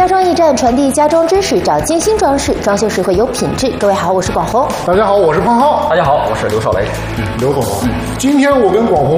装驿站传递家装知识，找精心装饰，装修时会有品质。各位好，我是广红。 大家好，我是胖浩。 大家好，我是刘少雷。 刘总，今天我跟广红